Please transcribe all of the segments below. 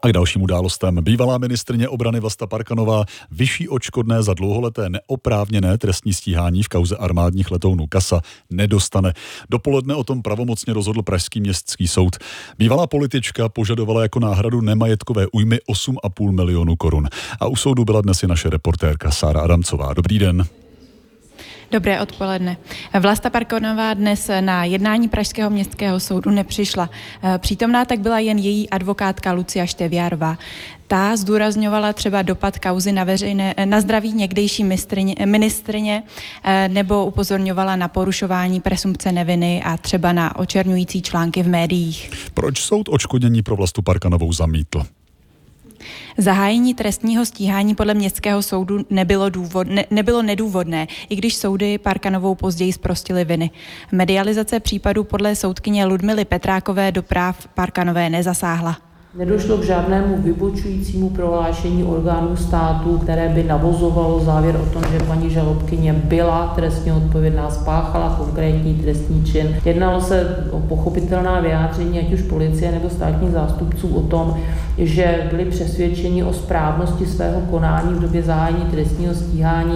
A k dalším událostem. Bývalá ministryně obrany Vlasta Parkanová vyšší odškodné za dlouholeté neoprávněné trestní stíhání v kauze armádních letounů CASA nedostane. Dopoledne o tom pravomocně rozhodl Pražský městský soud. Bývalá politička požadovala jako náhradu nemajetkové újmy 8,5 milionu korun. A u soudu byla dnes i naše reportérka Sára Adamcová. Dobrý den. Dobré odpoledne. Vlasta Parkanová dnes na jednání Pražského městského soudu nepřišla. Přítomná tak byla jen její advokátka Lucia Števiarová. Ta zdůrazňovala třeba dopad kauzy na zdraví někdejší ministryně nebo upozorňovala na porušování presumpce neviny a třeba na očerňující články v médiích. Proč soud odškodnění pro Vlastu Parkanovou zamítl? Zahájení trestního stíhání podle městského soudu nebylo nedůvodné, i když soudy Parkanovou později zprostily viny. Medializace případu podle soudkyně Ludmily Petrákové do práv Parkanové nezasáhla. Nedošlo k žádnému vybočujícímu prohlášení orgánů státu, které by navozovalo závěr o tom, že paní žalobkyně byla trestně odpovědná, spáchala konkrétní trestný čin. Jednalo se o pochopitelná vyjádření ať už policie nebo státních zástupců o tom, že byli přesvědčeni o správnosti svého konání v době zahájení trestního stíhání.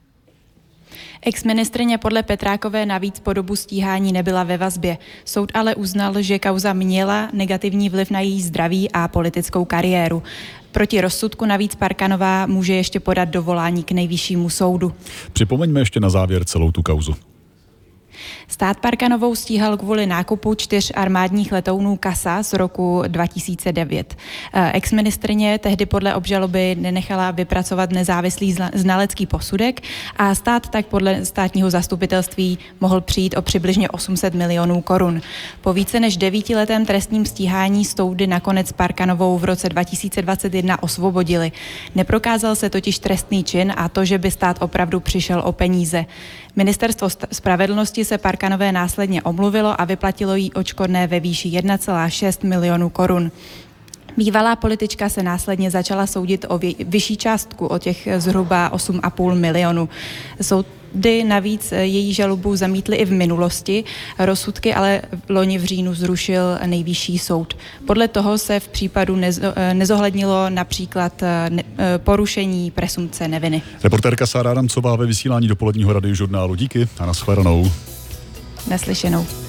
Exministryně podle Petrákové navíc po dobu stíhání nebyla ve vazbě. Soud ale uznal, že kauza měla negativní vliv na její zdraví a politickou kariéru. Proti rozsudku navíc Parkanová může ještě podat dovolání k nejvyššímu soudu. Připomeňme ještě na závěr celou tu kauzu. Stát Parkanovou stíhal kvůli nákupu 4 armádních letounů CASA z roku 2009. Exministryně tehdy podle obžaloby nenechala vypracovat nezávislý znalecký posudek a stát tak podle státního zastupitelství mohl přijít o přibližně 800 milionů korun. Po více než 9letém trestním stíhání soudy nakonec Parkanovou v roce 2021 osvobodili. Neprokázal se totiž trestný čin a to, že by stát opravdu přišel o peníze. Ministerstvo spravedlnosti se Parkanové následně omluvilo a vyplatilo jí odškodné ve výši 1,6 milionu korun. Bývalá politička se následně začala soudit o vyšší částku, o těch zhruba 8,5 milionu. Soudy navíc její žalobu zamítly i v minulosti, rozsudky ale loni v říjnu zrušil nejvyšší soud. Podle toho se v případu nezohlednilo například porušení presumpce neviny. Reportérka Sára Adamcová ve vysílání dopoledního Radiožurnálu. Díky a nashledanou. Naslyšenou.